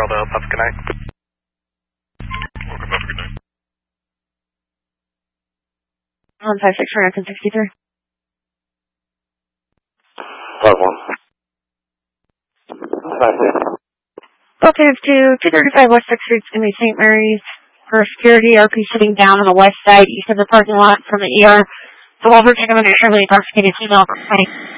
all the help. Have a good night. Welcome, have a good night. 156 for American 63. 5-1. 5-6. Located to 235 West 6th Street, in St. Mary's. For security, RP sitting down on the west side, east of the parking lot from the ER. The Wolverine, I'm an extremely intoxicated female.